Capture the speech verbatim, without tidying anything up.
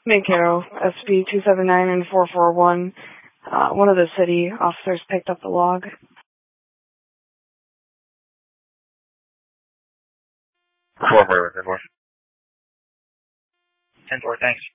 Mancaro, S P two seven nine and four four one. Uh, one of the city officers picked up the log. Four four, ten four. Ten four, thanks.